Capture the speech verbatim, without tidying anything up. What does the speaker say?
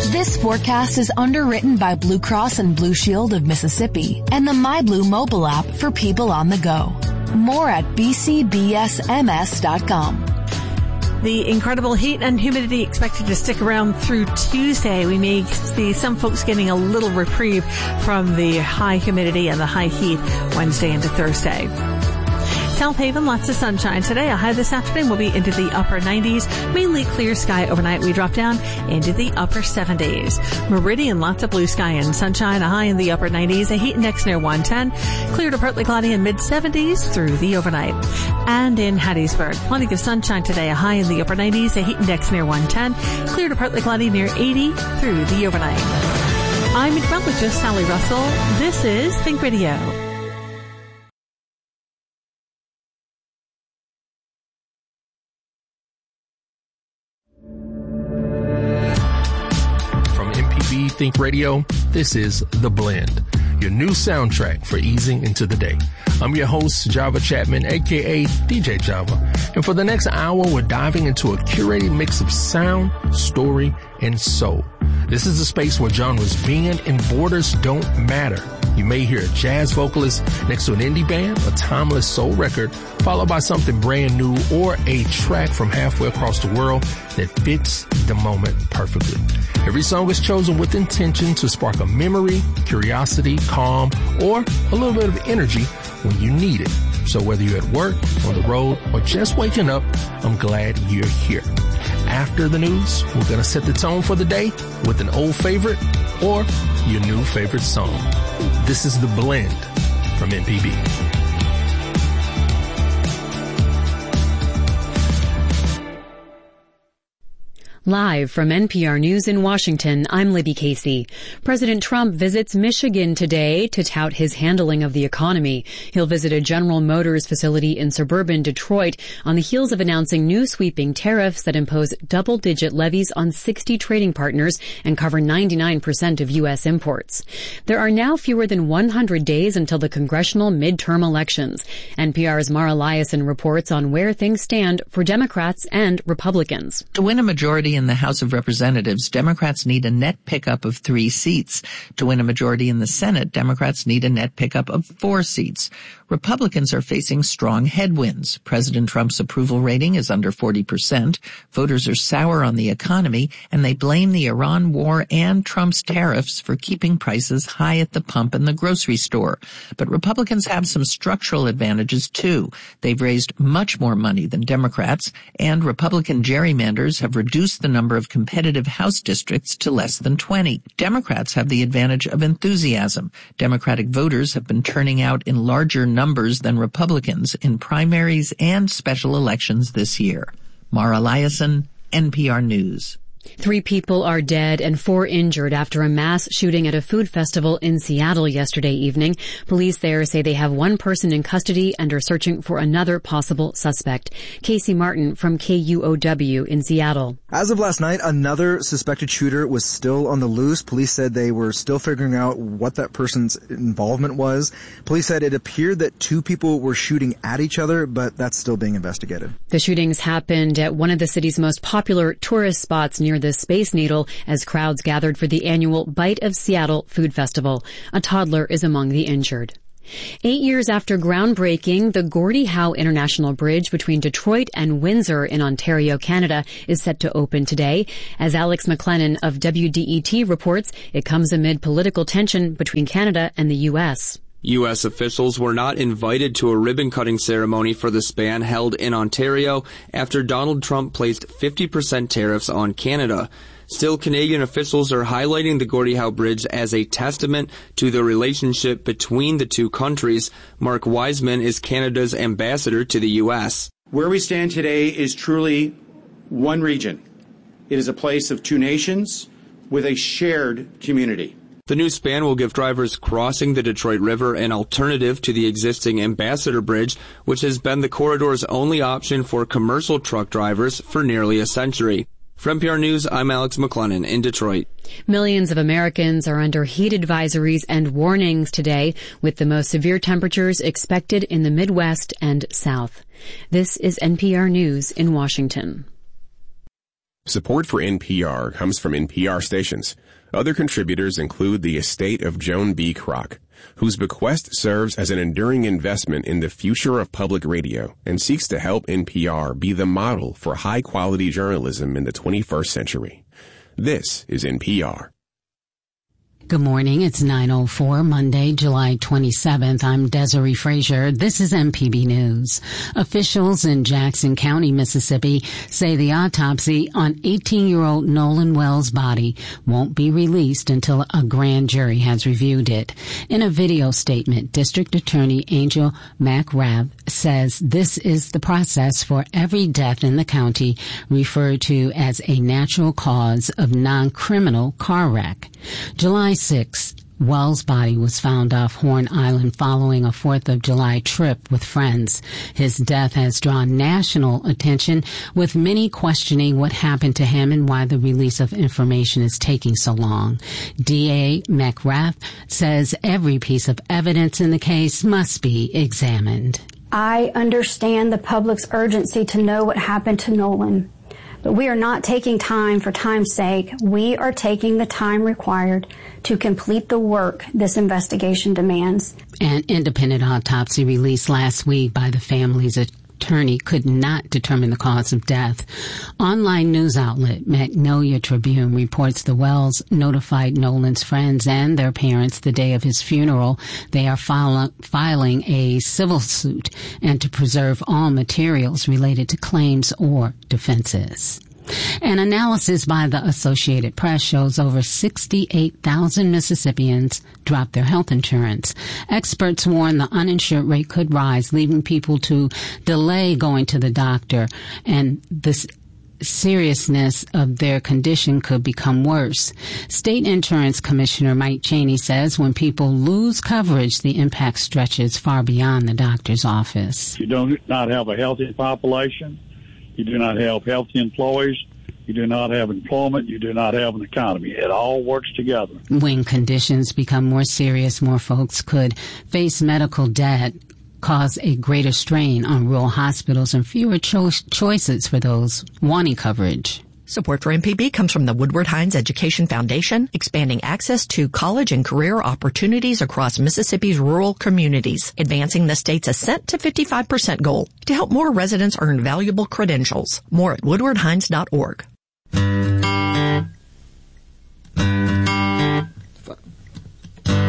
This forecast is underwritten by Blue Cross and Blue Shield of Mississippi and the MyBlue mobile app for people on the go. More at b c b s m s dot com. The incredible heat and humidity expected to stick around through Tuesday. We may see some folks getting a little reprieve from the high humidity and the high heat Wednesday into Thursday. South Haven, lots of sunshine today. A high this afternoon will be into the upper nineties. Mainly clear sky overnight. We drop down into the upper seventies. Meridian, lots of blue sky and sunshine. A high in the upper nineties. A heat index near one ten. Clear to partly cloudy in mid seventies through the overnight. And in Hattiesburg, plenty of sunshine today. A high in the upper nineties. A heat index near one ten. Clear to partly cloudy near eighty through the overnight. I'm meteorologist Sally Russell. This is Think Radio. Think Radio, this is The Blend, your new soundtrack for easing into the day. I'm your host, Java Chapman, aka D J Java, and for the next hour, we're diving into a curated mix of sound, story, and soul. This is a space where genres bend and borders don't matter. You may hear a jazz vocalist next to an indie band, a timeless soul record, followed by something brand new, or a track from halfway across the world that fits the moment perfectly. Every song is chosen with intention to spark a memory, curiosity, calm, or a little bit of energy when you need it. So whether you're at work, on the road, or just waking up, I'm glad you're here. After the news, we're going to set the tone for the day with an old favorite or your new favorite song. This is The Blend from M P B. Live from N P R News in Washington, I'm Libby Casey. President Trump visits Michigan today to tout his handling of the economy. He'll visit a General Motors facility in suburban Detroit on the heels of announcing new sweeping tariffs that impose double-digit levies on sixty trading partners and cover ninety-nine percent of U S imports. There are now fewer than one hundred days until the congressional midterm elections. N P R's Mara Liasson reports on where things stand for Democrats and Republicans. To win a majority in the House of Representatives, Democrats need a net pickup of three seats. To win a majority in the Senate, Democrats need a net pickup of four seats. Republicans are facing strong headwinds. President Trump's approval rating is under forty percent. Voters are sour on the economy, and they blame the Iran war and Trump's tariffs for keeping prices high at the pump and the grocery store. But Republicans have some structural advantages, too. They've raised much more money than Democrats, and Republican gerrymanders have reduced the number of competitive House districts to less than twenty. Democrats have the advantage of enthusiasm. Democratic voters have been turning out in larger numbers than Republicans in primaries and special elections this year. Mara Liasson, N P R News. Three people are dead and four injured after a mass shooting at a food festival in Seattle yesterday evening. Police there say they have one person in custody and are searching for another possible suspect. Casey Martin from K U O W in Seattle. As of last night, another suspected shooter was still on the loose. Police said they were still figuring out what that person's involvement was. Police said it appeared that two people were shooting at each other, but that's still being investigated. The shootings happened at one of the city's most popular tourist spots near the Space Needle as crowds gathered for the annual Bite of Seattle Food Festival. A toddler is among the injured. Eight years after groundbreaking, the Gordie Howe International Bridge between Detroit and Windsor in Ontario, Canada, is set to open today. As Alex McLennan of W D E T reports, it comes amid political tension between Canada and the U S. U S officials were not invited to a ribbon-cutting ceremony for the span held in Ontario after Donald Trump placed fifty percent tariffs on Canada. Still, Canadian officials are highlighting the Gordie Howe Bridge as a testament to the relationship between the two countries. Mark Wiseman is Canada's ambassador to the U S. Where we stand today is truly one region. It is a place of two nations with a shared community. The new span will give drivers crossing the Detroit River an alternative to the existing Ambassador Bridge, which has been the corridor's only option for commercial truck drivers for nearly a century. For N P R News, I'm Alex McLennan in Detroit. Millions of Americans are under heat advisories and warnings today, with the most severe temperatures expected in the Midwest and South. This is N P R News in Washington. Support for N P R comes from N P R stations. Other contributors include the estate of Joan B. Kroc, whose bequest serves as an enduring investment in the future of public radio and seeks to help N P R be the model for high-quality journalism in the twenty-first century. This is N P R. Good morning. It's nine oh four, Monday, July twenty-seventh. I'm Desiree Frazier. This is M P B News. Officials in Jackson County, Mississippi, say the autopsy on eighteen-year-old Nolan Wells' body won't be released until a grand jury has reviewed it. In a video statement, District Attorney Angel McRath says this is the process for every death in the county referred to as a natural cause of non-criminal car wreck. July sixth, Wells' body was found off Horn Island following a fourth of July trip with friends. His death has drawn national attention, with many questioning what happened to him and why the release of information is taking so long. D A McRath says every piece of evidence in the case must be examined. I understand the public's urgency to know what happened to Nolan. But we are not taking time for time's sake. We are taking the time required to complete the work this investigation demands. An independent autopsy released last week by the family's attorney could not determine the cause of death. Online news outlet Magnolia Tribune reports the Wells notified Nolan's friends and their parents the day of his funeral. They are file- filing a civil suit and to preserve all materials related to claims or defenses. An analysis by the Associated Press shows over sixty-eight thousand Mississippians dropped their health insurance. Experts warn the uninsured rate could rise, leaving people to delay going to the doctor, and this seriousness of their condition could become worse. State Insurance Commissioner Mike Chaney says when people lose coverage, the impact stretches far beyond the doctor's office. You do not have a healthy population. You do not have healthy employees. You do not have employment. You do not have an economy. It all works together. When conditions become more serious, more folks could face medical debt, cause a greater strain on rural hospitals, and fewer cho- choices for those wanting coverage. Support for M P B comes from the Woodward Hines Education Foundation, expanding access to college and career opportunities across Mississippi's rural communities, advancing the state's ascent to fifty-five percent goal to help more residents earn valuable credentials. More at woodward hines dot org.